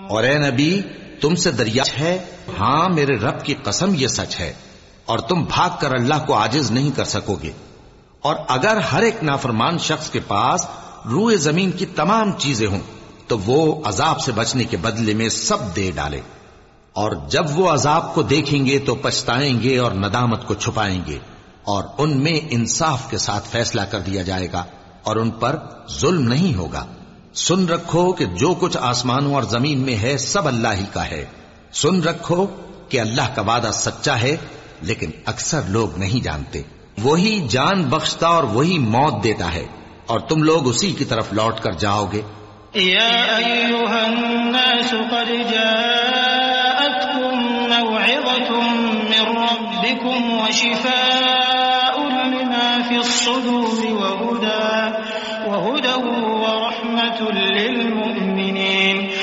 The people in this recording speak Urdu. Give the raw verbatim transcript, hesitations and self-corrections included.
اور اے نبی تم سے دریافت ہے، ہاں میرے رب کی قسم یہ سچ ہے، اور تم بھاگ کر اللہ کو عاجز نہیں کر سکو گے۔ اور اگر ہر ایک نافرمان شخص کے پاس روئے زمین کی تمام چیزیں ہوں تو وہ عذاب سے بچنے کے بدلے میں سب دے ڈالے، اور جب وہ عذاب کو دیکھیں گے تو پچھتائیں گے اور ندامت کو چھپائیں گے، اور ان میں انصاف کے ساتھ فیصلہ کر دیا جائے گا اور ان پر ظلم نہیں ہوگا۔ سن رکھو کہ جو کچھ آسمانوں اور زمین میں ہے سب اللہ ہی کا ہے۔ سن رکھو کہ اللہ کا وعدہ سچا ہے، لیکن اکثر لوگ نہیں جانتے۔ وہی جان بخشتا اور وہی موت دیتا ہے، اور تم لوگ اسی کی طرف لوٹ کر جاؤ گے۔ یا ایھا الناس قد جاءتکم موعظۃ من ربکم وشفاء لما فی الصدور وہدی وہدی ورحمۃ للمؤمنین۔